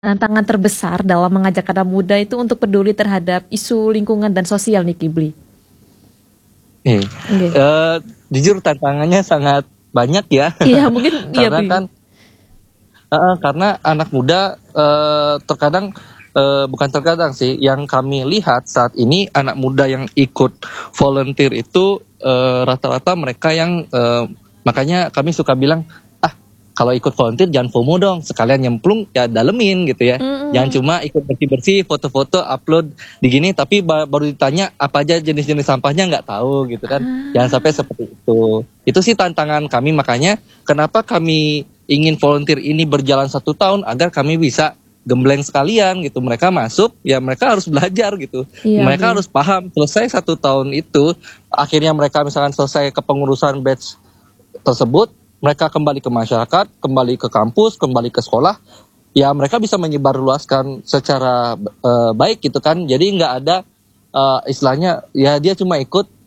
Tantangan terbesar dalam mengajak anak muda itu untuk peduli terhadap isu lingkungan dan sosial nih Kibli. Nih, Oke. jujur tantangannya sangat banyak ya. Iya mungkin iya Karena Bli. kan karena anak muda terkadang bukan terkadang sih, yang kami lihat saat ini anak muda yang ikut volunteer itu rata-rata mereka yang makanya kami suka bilang, kalau ikut volunteer jangan FOMO dong, sekalian nyemplung ya dalemin gitu ya. Jangan cuma ikut bersih-bersih, foto-foto, upload di gini, tapi baru ditanya apa aja jenis-jenis sampahnya nggak tahu gitu kan. Jangan sampai seperti itu. Itu sih tantangan kami, makanya kenapa kami ingin volunteer ini berjalan 1 tahun agar kami bisa gembleng sekalian gitu. Mereka masuk, ya mereka harus belajar gitu. Iya Mereka Bli. harus paham, selesai 1 tahun itu, akhirnya mereka misalkan selesai kepengurusan batch tersebut, mereka kembali ke masyarakat, kembali ke kampus, kembali ke sekolah, ya mereka bisa menyebarluaskan secara baik gitu kan. Jadi nggak ada istilahnya ya dia cuma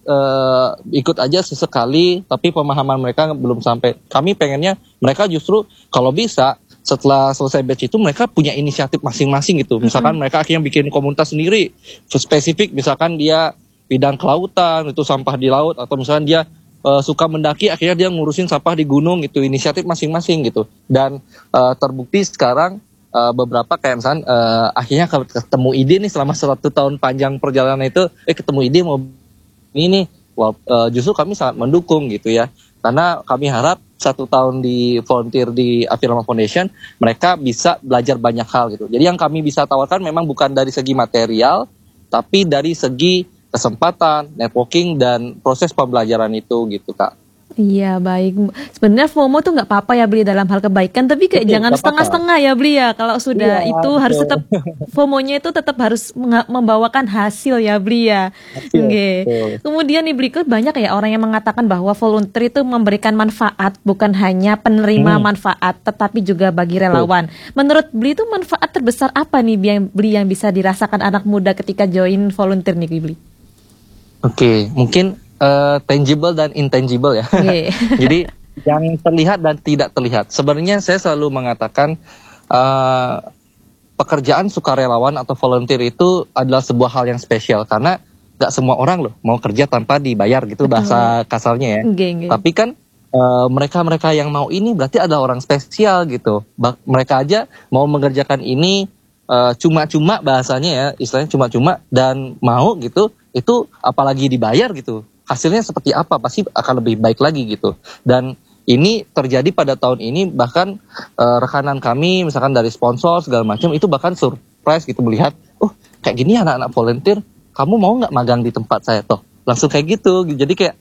ikut aja sesekali, tapi pemahaman mereka belum sampai. Kami pengennya mereka justru kalau bisa setelah selesai batch itu mereka punya inisiatif masing-masing gitu. Misalkan mereka akhirnya bikin komunitas sendiri, spesifik misalkan dia bidang kelautan, itu sampah di laut, atau misalkan dia suka mendaki, akhirnya dia ngurusin sampah di gunung, itu inisiatif masing-masing gitu. Dan terbukti sekarang beberapa kayak misalkan akhirnya kalau ketemu ide nih selama 1 tahun panjang perjalanan itu, ketemu ide mau ini, justru kami sangat mendukung gitu ya, karena kami harap 1 tahun di volunteer di Afirma Foundation mereka bisa belajar banyak hal gitu. Jadi yang kami bisa tawarkan memang bukan dari segi material, tapi dari segi kesempatan, networking, dan proses pembelajaran itu gitu Kak. Iya baik. Sebenarnya FOMO tuh nggak apa-apa ya Bli dalam hal kebaikan, tapi kayak Betul, jangan gak apa-apa. setengah-setengah ya Bli ya. Kalau Iya, sudah itu harus betul. tetap FOMO-nya itu tetap harus membawakan hasil ya Bli ya. Hasil, Oke. betul. Kemudian nih Bli, banyak ya orang yang mengatakan bahwa volunteer itu memberikan manfaat bukan hanya penerima Hmm, manfaat tetapi juga bagi betul. relawan. Menurut Bli itu manfaat terbesar apa nih Bli yang bisa dirasakan anak muda ketika join volunteer nih Bli? Oke, mungkin tangible dan intangible ya. Oke. Jadi yang terlihat dan tidak terlihat. Sebenarnya saya selalu mengatakan eh, pekerjaan sukarelawan atau volunteer itu adalah sebuah hal yang spesial, karena nggak semua orang loh mau kerja tanpa dibayar gitu Betul. bahasa kasarnya ya. Oke, oke. Tapi kan mereka-mereka yang mau ini berarti ada orang spesial gitu. Mereka aja mau mengerjakan ini cuma-cuma, bahasanya ya, istilahnya cuma-cuma, dan mau gitu, itu apalagi dibayar gitu. Hasilnya seperti apa, pasti akan lebih baik lagi gitu. Dan ini terjadi pada tahun ini, bahkan rekanan kami misalkan dari sponsor segala macam itu bahkan surprise gitu melihat, kayak gini anak-anak volunteer, kamu mau nggak magang di tempat saya toh, langsung kayak gitu. Jadi kayak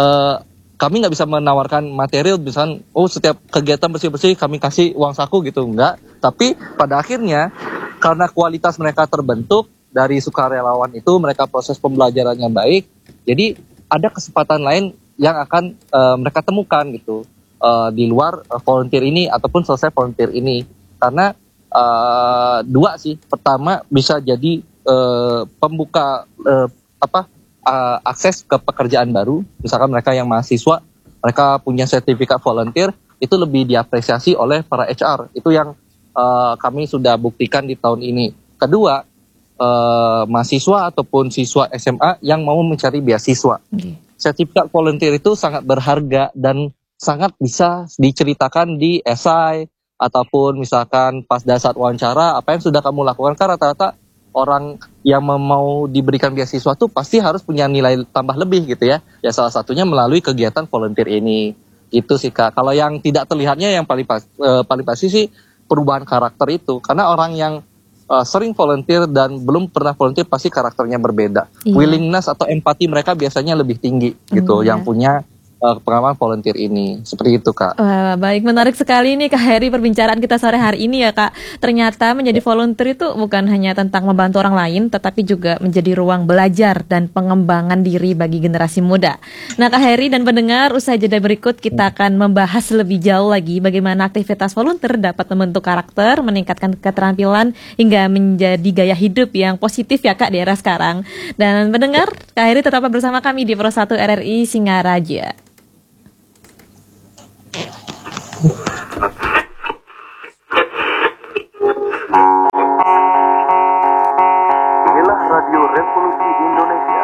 kami nggak bisa menawarkan material misalkan, setiap kegiatan bersih-bersih kami kasih uang saku gitu, enggak. Tapi pada akhirnya karena kualitas mereka terbentuk dari sukarelawan itu, mereka proses pembelajarannya baik, jadi ada kesempatan lain yang akan mereka temukan gitu di luar volunteer ini ataupun selesai volunteer ini. Karena dua sih, pertama bisa jadi pembuka akses ke pekerjaan baru. Misalkan mereka yang mahasiswa, mereka punya sertifikat volunteer, itu lebih diapresiasi oleh para HR. Itu yang kami sudah buktikan di tahun ini. Kedua, mahasiswa ataupun siswa SMA yang mau mencari beasiswa, Oke. sertifikat volunteer itu sangat berharga dan sangat bisa diceritakan di esai ataupun misalkan pas dasar wawancara apa yang sudah kamu lakukan. Kan rata-rata orang yang mau diberikan beasiswa tuh pasti harus punya nilai tambah lebih gitu ya. Ya salah satunya melalui kegiatan volunteer ini. Gitu sih Kak. Kalau yang tidak terlihatnya yang paling pasti sih perubahan karakter itu. Karena orang yang sering volunteer dan belum pernah volunteer pasti karakternya berbeda. Iya. Willingness atau empati mereka biasanya lebih tinggi gitu, Iya. yang punya pengalaman volunteer ini. Seperti itu Kak. Wah, baik, menarik sekali nih Kak Heri perbincangan kita sore hari ini ya Kak. Ternyata menjadi volunteer itu bukan hanya tentang membantu orang lain, tetapi juga menjadi ruang belajar dan pengembangan diri bagi generasi muda. Nah Kak Heri dan pendengar, usai jeda berikut kita akan membahas lebih jauh lagi bagaimana aktivitas volunteer dapat membentuk karakter, meningkatkan keterampilan, hingga menjadi gaya hidup yang positif ya Kak di era sekarang. Dan pendengar, Kak Heri tetap bersama kami di Pro 1 RRI Singaraja. Inilah Radio Revolusi Indonesia